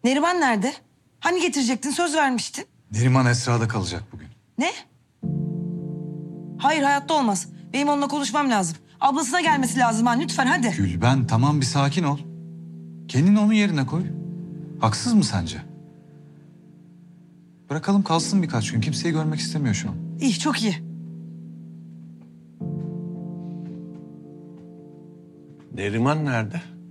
Neriman nerede? Hani getirecektin, söz vermiştin. Neriman Esra'da kalacak bugün. Ne? Hayır, hayatta olmaz. Benim onunla konuşmam lazım. Ablasına gelmesi lazım ha, lütfen hadi. Gülben tamam bir sakin ol. Kendini onun yerine koy. Haksız mı sence? Bırakalım kalsın birkaç gün. Kimseyi görmek istemiyor şu an. İyi, çok iyi. Neriman nerede?